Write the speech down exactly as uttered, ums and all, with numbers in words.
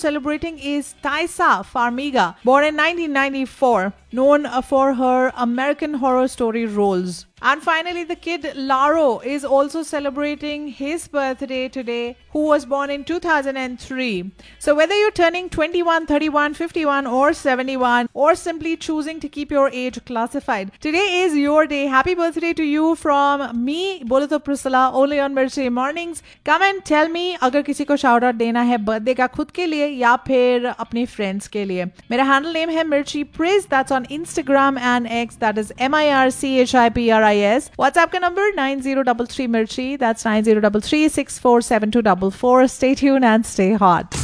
celebrating is Taisa Farmiga, born in nineteen ninety-four, known for her American Horror Story roles. And finally, the kid Laro is also celebrating his birthday today, who was born in two thousand three. So whether you're turning twenty-one, thirty-one, fifty-one or seventy-one, or simply choosing to keep your age classified, today is your day. Happy birthday to you from me, Bolo to Priscilla, only on Mirchi Mornings. Come and tell me अगर किसी को shout out देना है birthday का खुद के लिए या फिर अपने friends के लिए. मेरा handle name है Mirchi Priz. That's on Instagram and X. That is M I R C H I P R I S. WhatsApp ka number nine zero three three Mirchi. That's nine zero three three six four seven two four four. Stay tuned and stay hot.